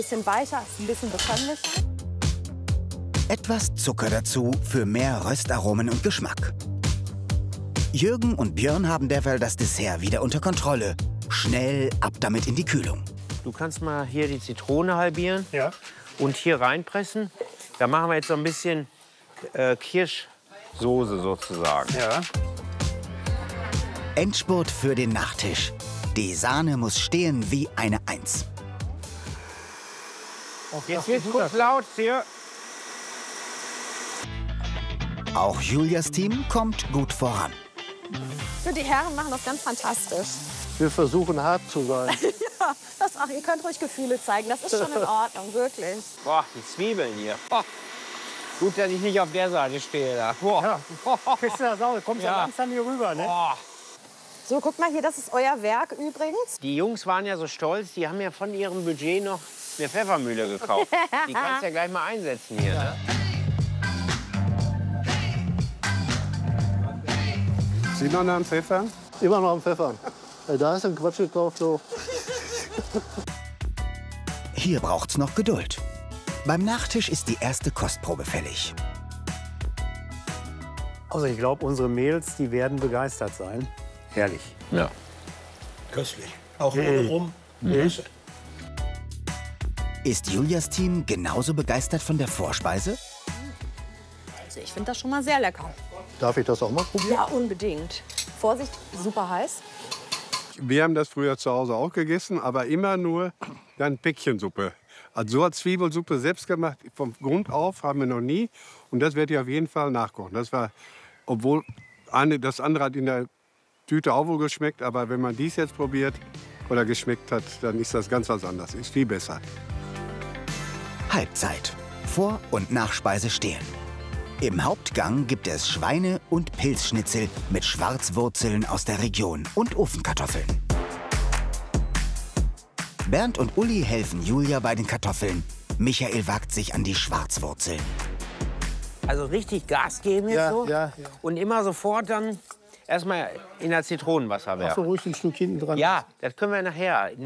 Bisschen weicher, ist ein bisschen bekömmlicher. Etwas Zucker dazu für mehr Röstaromen und Geschmack. Jürgen und Björn haben derweil das Dessert wieder unter Kontrolle. Schnell ab damit in die Kühlung. Du kannst mal hier die Zitrone halbieren, Ja. und hier reinpressen. Da machen wir jetzt so ein bisschen Kirschsoße sozusagen. Ja. Endspurt für den Nachtisch. Die Sahne muss stehen wie eine Eins. Jetzt wird's kurz laut hier. Auch Julias Team kommt gut voran. Die Herren machen das ganz fantastisch. Wir versuchen hart zu sein. Ja, ihr könnt ruhig Gefühle zeigen. Das ist schon in Ordnung, wirklich. Boah, die Zwiebeln hier. Boah. Gut, dass ich nicht auf der Seite stehe. Da. Boah. Ja. Christa Sau, kommst ja langsam hier rüber, ne? Boah. So, guck mal hier, das ist euer Werk übrigens. Die Jungs waren ja so stolz, die haben ja von ihrem Budget noch eine Pfeffermühle gekauft. Die kannst du ja gleich mal einsetzen hier. Ne? Sie noch am Pfeffer? Immer noch am Pfeffern. Da ist ein Quatsch gekauft. So. Hier braucht's noch Geduld. Beim Nachtisch ist die erste Kostprobe fällig. Also ich glaube, unsere Mädels, die werden begeistert sein. Herrlich. Ja. Köstlich. Auch ohne Rum. Klasse. Ist Julias Team genauso begeistert von der Vorspeise? Also ich finde das schon mal sehr lecker. Darf ich das auch mal probieren? Ja, unbedingt. Vorsicht, super heiß. Wir haben das früher zu Hause auch gegessen, aber immer nur dann Päckchensuppe. Also so eine Zwiebelsuppe selbst gemacht, vom Grund auf haben wir noch nie. Und das werde ich auf jeden Fall nachkochen. Das war, obwohl das andere hat in der Tüte auch wohl geschmeckt, aber wenn man dies jetzt probiert oder geschmeckt hat, dann ist das ganz was anderes. Ist viel besser. Halbzeit. Vor- und Nachspeise stehen. Im Hauptgang gibt es Schweine- und Pilzschnitzel mit Schwarzwurzeln aus der Region und Ofenkartoffeln. Bernd und Uli helfen Julia bei den Kartoffeln. Michael wagt sich an die Schwarzwurzeln. Also richtig Gas geben jetzt so. Ja. Und immer sofort dann erstmal in der Zitronenwasser werfen. Ach so, ruhig ein Stück hinten dran. Ja, das können wir nachher.